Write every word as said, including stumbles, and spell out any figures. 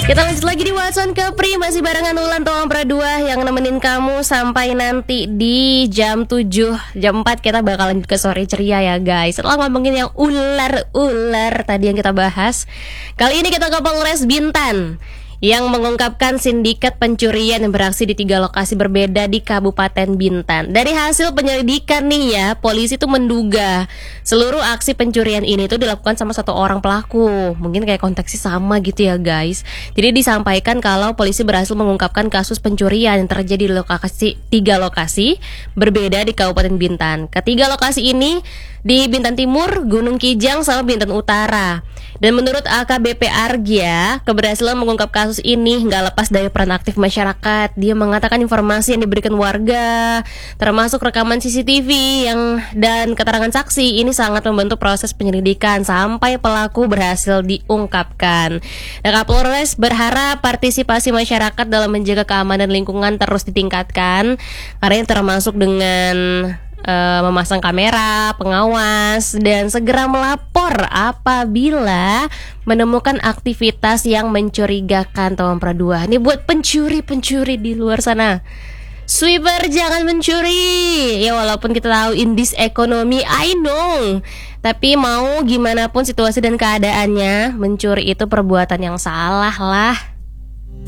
Kita lanjut lagi di Watson Kepri. Masih barengan Ulan Toang Pradua yang nemenin kamu sampai nanti di jam tujuh. Jam empat kita bakal lanjut ke sore ceria ya guys. Setelah ngomongin yang ular-ular tadi yang kita bahas, kali ini kita ke Polres Bintan yang mengungkapkan sindikat pencurian yang beraksi di tiga lokasi berbeda di Kabupaten Bintan. Dari hasil penyelidikan nih ya, polisi tuh menduga seluruh aksi pencurian ini tuh dilakukan sama satu orang pelaku. Mungkin kayak konteksnya sama gitu ya guys. Jadi disampaikan kalau polisi berhasil mengungkapkan kasus pencurian yang terjadi di lokasi tiga lokasi berbeda di Kabupaten Bintan. Ketiga lokasi ini di Bintan Timur, Gunung Kijang, sama Bintan Utara. Dan menurut A K B P Argia, keberhasilan mengungkap kasus ini nggak lepas dari peran aktif masyarakat. Dia mengatakan informasi yang diberikan warga, termasuk rekaman C C T V yang dan keterangan saksi, ini sangat membantu proses penyelidikan sampai pelaku berhasil diungkapkan. Dan Kapolres berharap partisipasi masyarakat dalam menjaga keamanan lingkungan terus ditingkatkan, karena ini termasuk dengan Uh, memasang kamera, pengawas, dan segera melapor apabila menemukan aktivitas yang mencurigakan. Toang Pradua, ini buat pencuri-pencuri di luar sana. Sweeper, jangan mencuri. Ya walaupun kita tahu in this economy, I know, tapi mau gimana pun situasi dan keadaannya, mencuri itu perbuatan yang salah lah.